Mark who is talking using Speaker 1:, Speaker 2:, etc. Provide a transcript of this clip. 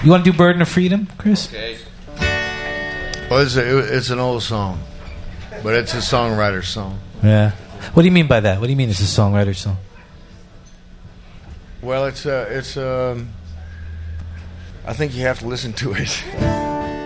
Speaker 1: You want to do Burden of Freedom, Chris?
Speaker 2: Okay.
Speaker 3: Well, it's an old song, but it's a songwriter's song.
Speaker 1: Yeah. What do you mean by that? What do you mean it's a songwriter's song?
Speaker 3: Well, I think you have to listen to it.